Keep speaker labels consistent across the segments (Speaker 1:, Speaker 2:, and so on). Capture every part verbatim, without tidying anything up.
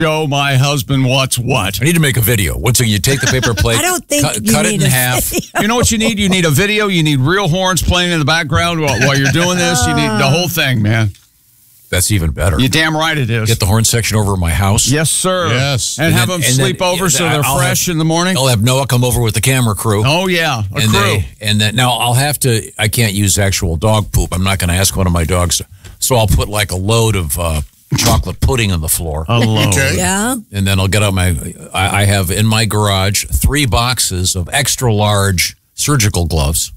Speaker 1: show my husband what's what.
Speaker 2: I need to make a video. Once again, you take the paper plate,
Speaker 3: I don't think
Speaker 2: cut,
Speaker 3: you
Speaker 2: cut it
Speaker 3: need
Speaker 2: in
Speaker 3: a
Speaker 2: half.
Speaker 3: video.
Speaker 1: You know what you need? You need a video. You need real horns playing in the background while, while you're doing this. You need the whole thing, man.
Speaker 2: That's even better.
Speaker 1: You're damn right it is.
Speaker 2: Get the horn section over at my house.
Speaker 1: Yes, sir.
Speaker 4: Yes.
Speaker 1: And,
Speaker 2: And
Speaker 1: have
Speaker 2: then-
Speaker 1: them
Speaker 2: and
Speaker 1: sleep
Speaker 2: then-
Speaker 1: over
Speaker 2: yeah,
Speaker 1: so they're
Speaker 2: I'll
Speaker 1: fresh
Speaker 2: have-
Speaker 1: in the morning.
Speaker 2: I'll have Noah come over with the camera crew.
Speaker 1: Oh, yeah. A
Speaker 2: and
Speaker 1: crew.
Speaker 2: They, and then now I'll have to, I can't use actual dog poop. I'm not going to ask one of my dogs. To, so I'll put like a load of uh, chocolate pudding on the floor.
Speaker 1: Hello.
Speaker 4: Okay.
Speaker 3: Yeah.
Speaker 2: And then I'll get out my, I, I have in my garage three boxes of extra large surgical gloves.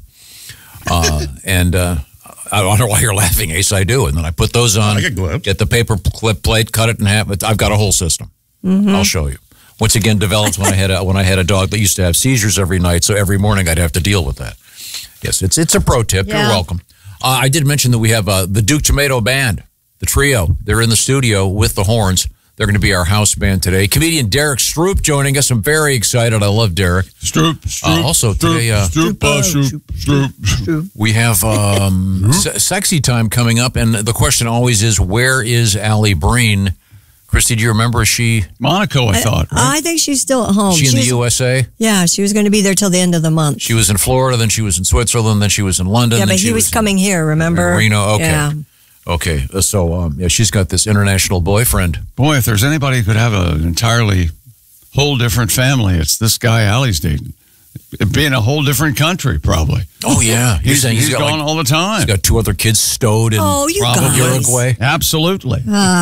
Speaker 2: Uh, and uh, I don't know why you're laughing, Ace. I do. And then I put those on.
Speaker 4: I get gloves.
Speaker 2: Get the paper clip plate, cut it in half. I've got a whole system. I'll show you. Once again, developed when I had a, when I had a dog that used to have seizures every night. So every morning I'd have to deal with that. Yes, it's it's a pro tip.
Speaker 3: Yeah.
Speaker 2: You're welcome. Uh, I did mention that we have uh, the Duke Tomato Band, the trio. They're in the studio with the horns. They're going to be our house band today. Comedian Derek Stroop joining us. I'm very excited. I love Derek.
Speaker 1: Stroop, Stroop.
Speaker 2: Uh, also today, uh,
Speaker 1: Stroop, uh, Stroop, Stroop.
Speaker 2: we have um, se- sexy time coming up, and the question always is, where is Allie Breen? Christy, do you remember? Is she
Speaker 1: Monaco, I thought. Right?
Speaker 3: I think she's still at home.
Speaker 2: she in the
Speaker 3: She's-
Speaker 2: U S A?
Speaker 3: Yeah, she was going to be there till the end of the month.
Speaker 2: She was in Florida, then she was in Switzerland, then she was in London.
Speaker 3: yeah,
Speaker 2: then
Speaker 3: but
Speaker 2: she
Speaker 3: he was coming here, remember?
Speaker 2: in Reno. Okay,
Speaker 3: Yeah.
Speaker 2: okay. Uh, So um, yeah, she's got this international boyfriend.
Speaker 1: Boy, if there's anybody who could have an entirely whole different family, it's this guy Allie's dating. It'd be in a whole different country, probably.
Speaker 2: Oh yeah,
Speaker 1: He's,
Speaker 2: saying
Speaker 1: he's
Speaker 2: got,
Speaker 1: gone
Speaker 2: like,
Speaker 1: all the time.
Speaker 2: he's got two other kids stowed in
Speaker 3: Oh, you
Speaker 1: Probably.
Speaker 3: guys.
Speaker 2: Uruguay.
Speaker 1: Absolutely.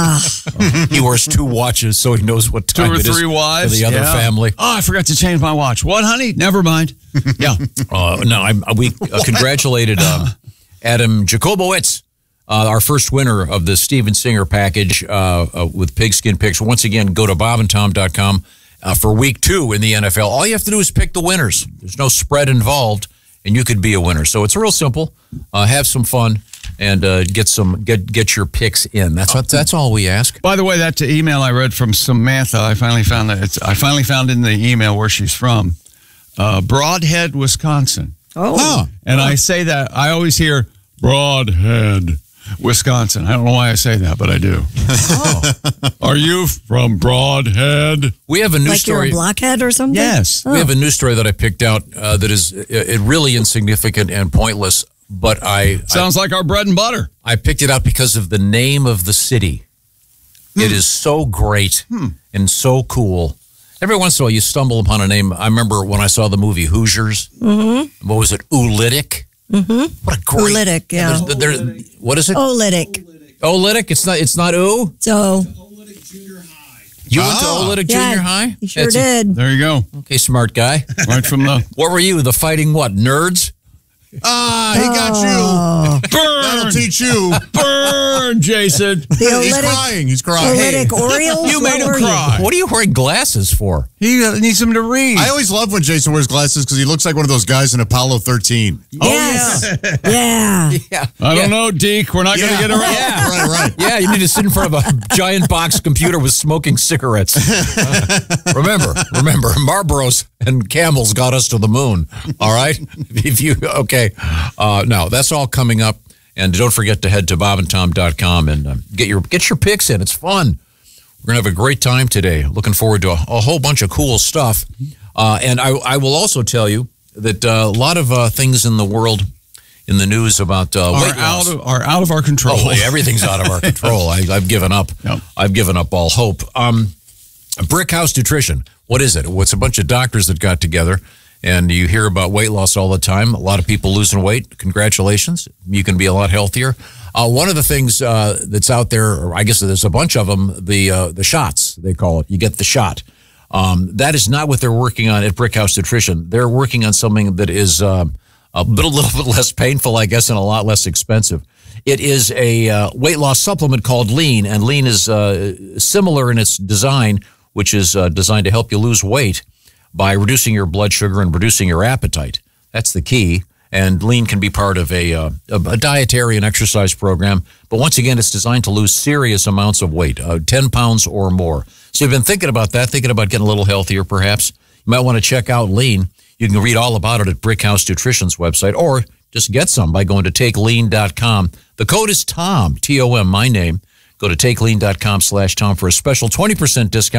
Speaker 2: He wears two watches, so he knows what
Speaker 1: Two
Speaker 2: time
Speaker 1: or
Speaker 2: it is
Speaker 1: three wives.
Speaker 2: for the other
Speaker 1: yeah.
Speaker 2: family.
Speaker 1: Oh, I forgot to change my watch. What, honey? Never mind. Yeah.
Speaker 2: Uh, no, I'm, we uh, congratulated um, Adam Jacobowitz, uh, our first winner of the Steven Singer package uh, uh, with Pigskin Picks. Once again, go to bob and tom dot com uh, for week two in the N F L. All you have to do is pick the winners. There's no spread involved, and you could be a winner. So it's real simple. Uh, have some fun and uh, get some get get your picks in. That's what, that's all we ask.
Speaker 1: By the way, that email I read from Samantha, I finally found that it's, I finally found in the email where she's from, uh, Broadhead, Wisconsin.
Speaker 3: Oh.
Speaker 4: Huh.
Speaker 1: And I say that, I always hear Broadhead, Wisconsin. I don't know why I say that, but I do.
Speaker 2: Oh.
Speaker 1: Are you from Broadhead?
Speaker 2: We have a news
Speaker 3: Like
Speaker 2: story.
Speaker 3: you're a blockhead or something?
Speaker 1: Yes.
Speaker 2: We have a news story that I picked out uh, that is uh, it really insignificant and pointless, but I,
Speaker 1: Sounds like our bread and butter.
Speaker 2: I I picked it out because of the name of the city. It is so great and so cool. Every once in a while, you stumble upon a name. I remember when I saw the movie Hoosiers. Mm-hmm. What was it? Ulitic. Mm-hmm. What a great.
Speaker 3: Ulitic, yeah.
Speaker 2: There's- there- what is it?
Speaker 3: Olytic.
Speaker 2: Ulitic. It's not. It's not ooh.
Speaker 3: So,
Speaker 2: You went to
Speaker 4: Ah.
Speaker 2: Ulitic
Speaker 3: yeah,
Speaker 2: Junior High.
Speaker 3: he sure
Speaker 2: That's it.
Speaker 3: did.
Speaker 1: There you go.
Speaker 2: Okay, smart guy.
Speaker 1: Right from the
Speaker 2: What were you? The fighting what? Nerds?
Speaker 4: Ah, he got you. That'll
Speaker 1: burn,
Speaker 4: teach you.
Speaker 1: burn, Jason.
Speaker 3: The
Speaker 4: He's
Speaker 3: Olytic,
Speaker 4: crying. He's crying.
Speaker 3: Olytic Orioles?
Speaker 1: You made
Speaker 3: What
Speaker 1: him
Speaker 3: were you?
Speaker 1: cry.
Speaker 2: What are you wearing glasses for?
Speaker 1: He uh, needs him to read.
Speaker 4: I always love when Jason wears glasses because he looks like one of those guys in Apollo thirteen.
Speaker 3: Yes. yeah.
Speaker 2: Yeah.
Speaker 1: I don't know, Deke. We're not going to get around.
Speaker 2: Yeah.
Speaker 4: Right, right.
Speaker 2: Yeah, you need to sit in front of a giant box computer with smoking cigarettes. Uh, remember, remember, Marlboros and Camels got us to the moon. All right, if you okay, uh, no, that's all coming up, and don't forget to head to bob and tom dot com and um, get your get your picks in. It's fun. We're gonna have a great time today. Looking forward to a, a whole bunch of cool stuff, uh, and I, I will also tell you that uh, a lot of uh, things in the world. In the news about uh, weight
Speaker 1: Are
Speaker 2: loss.
Speaker 1: out of are out of our control.
Speaker 2: Oh, everything's out of our control. I, I've given up.
Speaker 1: Yep.
Speaker 2: I've given up all hope. Um, Brick House Nutrition. What is it? What's a bunch of doctors that got together, and you hear about weight loss all the time. A lot of people losing weight. Congratulations. You can be a lot healthier. Uh, one of the things uh, that's out there, or I guess there's a bunch of them, the uh, the shots, they call it. You get the shot. Um, that is not what they're working on at Brick House Nutrition. They're working on something that is um, a little, little bit less painful, I guess, and a lot less expensive. It is a uh, weight loss supplement called Lean, and Lean is uh, similar in its design, which is uh, designed to help you lose weight by reducing your blood sugar and reducing your appetite. That's the key. And Lean can be part of a, uh, a dietary and exercise program. But once again, it's designed to lose serious amounts of weight, uh, ten pounds or more. So you've been thinking about that, thinking about getting a little healthier perhaps. You might want to check out Lean. You can read all about it at Brick House Nutrition's website, or just get some by going to take lean dot com. The code is Tom, T O M, my name. Go to take lean dot com slash Tom for a special twenty percent discount.